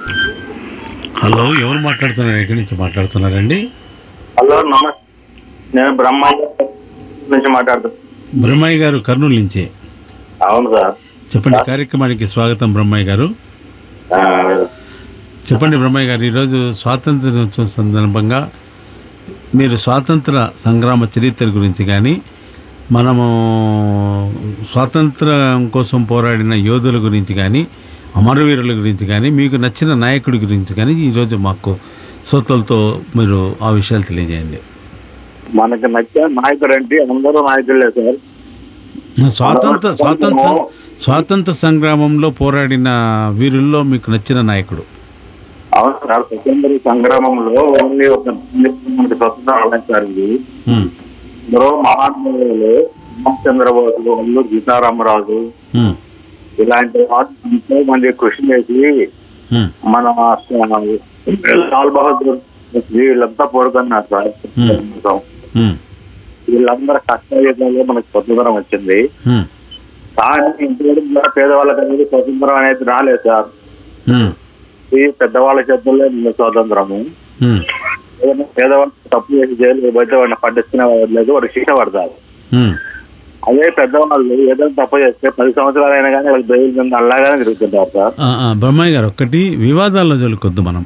Hello, ఎవరు మాట్లాడుతున్నారు? ఎక్కడి నుంచి మాట్లాడుతున్నారండి? హలో నమస్తే, నేను బ్రహ్మయ్య నుంచి మాట్లాడుతున్నాను. బ్రహ్మయ్య గారు కర్నూలు నుంచి. అవును సార్. చెప్పండి, కార్యక్రమానికి స్వాగతం బ్రహ్మయ్య గారు. ఆ, చెప్పండి బ్రహ్మయ్య గారు, ఈరోజు స్వాతంత్ర దినోత్సవం సందర్భంగా మీరు స్వాతంత్ర సంగ్రామ చరిత్ర గురించి కానీ, మనము స్వాతంత్రం కోసం పోరాడిన యోధుల గురించి కానీ, అమరవీరుల గురించి కానీ, మీకు నచ్చిన నాయకుడి గురించి కానీ ఈరోజు మాకు శ్రోతలతో మీరు ఆ విషయాలు తెలియజేయండి. మనకు నచ్చే నాయకుడు అంటే అందరూ నాయకులే సార్. స్వాతంత్ర సంగ్రామంలో పోరాడిన వీరుల్లో మీకు నచ్చిన నాయకుడు? అవును సార్, స్వతంత్ర సంగ్రామంలో ఓన్లీ ఒక మనకి స్వతంత్రం అందించారు. ఇందులో మహాత్ములు చంద్రబాబు, అల్లూరి సీతారామరాజు ఇలాంటి వాళ్ళు ఎంతో మంది కృషి చేసి మన లాల్ బహదూర్ వీళ్ళంతా పోరుకున్నారు సార్. వీళ్ళందరూ కష్టజీతంలో మనకు స్వతంత్రం వచ్చింది. కానీ ఇంటి పేదవాళ్ళకి అనేది స్వతంత్రం అనేది రాలేదు సార్. ఈ పెద్దవాళ్ళ చేతుల్లో స్వాతంత్రము. పేదవాళ్ళు తప్పు చేసి జైలు పోతే వాడిని పట్టించుకునే లేదు, వాడికి శిక్ష పడతారు. అదే పెద్దవాళ్ళు ఏదైనా తప్పు చేస్తే 10 సంవత్సరాలు అయినా కానీ వాళ్ళకి బెయిల్ కింద అలాగానే తిరుగుతుంటారు సార్. బ్రహ్మయ్య గారు, ఒక్కటి వివాదాల్లో జోలికొద్దు మనం.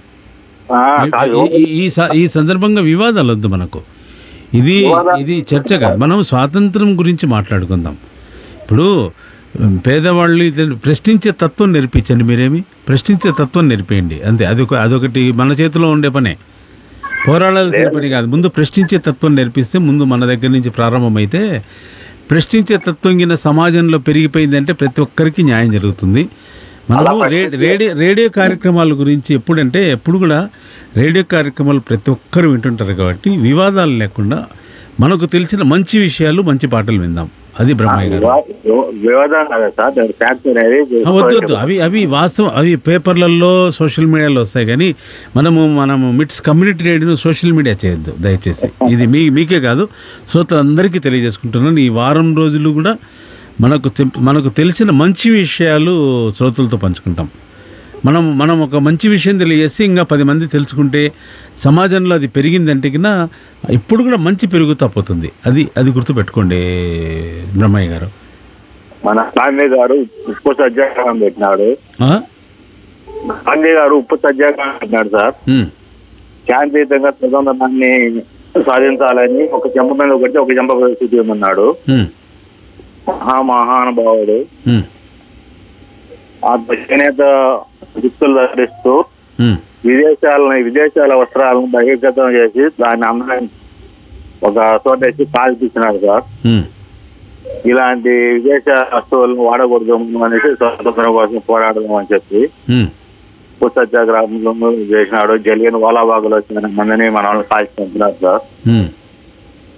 ఈ సందర్భంగా వివాదాలు వద్దు మనకు. ఇది చర్చ కాదు, మనం స్వాతంత్రం గురించి మాట్లాడుకుందాం. ఇప్పుడు పేదవాళ్ళు ప్రశ్నించే తత్వం నేర్పించండి. మీరేమి ప్రశ్నించే తత్వం నేర్పేయండి అంతే. అదొకటి మన చేతిలో ఉండే పనే, పోరాడాల్సిన పని కాదు. ముందు ప్రశ్నించే తత్వం నేర్పిస్తే ముందు మన దగ్గర నుంచి ప్రారంభమైతే, ప్రశ్నించే తత్వం కింద సమాజంలో పెరిగిపోయిందంటే ప్రతి ఒక్కరికి న్యాయం జరుగుతుంది. మనము రేడియో కార్యక్రమాల గురించి ఎప్పుడు కూడా రేడియో కార్యక్రమాలు ప్రతి ఒక్కరు వింటుంటారు కాబట్టి వివాదాలు లేకుండా మనకు తెలిసిన మంచి విషయాలు, మంచి పాటలు విందాం. అది బ్రహ్మయ్య గారు. వద్దు, అవి వాస్తవం, అవి పేపర్లలో సోషల్ మీడియాలో వస్తాయి. కానీ మనము మిట్స్ కమ్యూనిటీ రేడియోను సోషల్ మీడియా చేయొద్దు దయచేసి. ఇది మీకే కాదు, శ్రోతలందరికీ తెలియజేసుకుంటున్నాను. ఈ వారం రోజులు కూడా మనకు తెలిసిన మంచి విషయాలు శ్రోతలతో పంచుకుంటాం. మనం ఒక మంచి విషయం తెలియజేసి ఇంకా 10 మంది తెలుసుకుంటే సమాజంలో అది పెరిగిందంటే కినా ఇప్పుడు కూడా మంచి పెరుగుతా పోతుంది. అది గుర్తుపెట్టుకోండి బ్రహ్మయ్య గారు. మన గాంధీ గారు ఉప్పు సత్యాగ్రహం పెట్టినాడు. గాంధీ గారు ఉప్పు సత్యాగ్రహం పెట్టినాడు సార్. శాంతియుతంగా స్వతంత్రాన్ని సాధించాలని ఒక చెంప మీద ఒకటి ఒక చెంప చూపించమన్నాడు. మహానుభావుడు. ఆ చేనేత దుస్తులు ధరిస్తూ విదేశాల వస్త్రాలను బహిర్గతం చేసి దాన్ని అందరం ఒక చోటేసి కాల్పించినారు సార్. ఇలాంటి విదేశ వస్తువులను వాడకూడదు అనేసి స్వతంత్రం కోసం పోరాడదాం అని చెప్పి ఉప్పు సత్యాగ్రహంలో చేసినాడు. జలియన్ వాలాబాగ్లో వచ్చిన మందిని మన వాళ్ళని కాల్చి పంపినారు సార్.